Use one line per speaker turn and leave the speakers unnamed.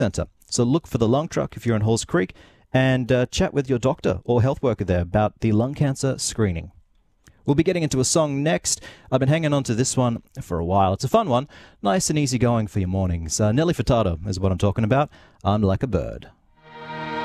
Centre. So look for the lung truck if you're in Halls Creek and chat with your doctor or health worker there about the lung cancer screening. We'll be getting into a song next. I've been hanging on to this one for a while. It's a fun one, nice and easy going for your mornings. Nelly Furtado is what I'm talking about. I'm Like a Bird.